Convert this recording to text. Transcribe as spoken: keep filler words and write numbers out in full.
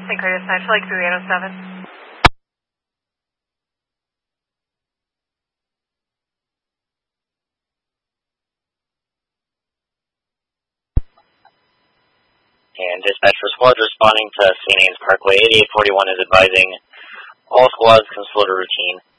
Saint Curtis nine, Flight three eight oh seven. And dispatch for squads responding to Saint Anne's Parkway, eighty-eight forty-one is advising all squads can slow to routine.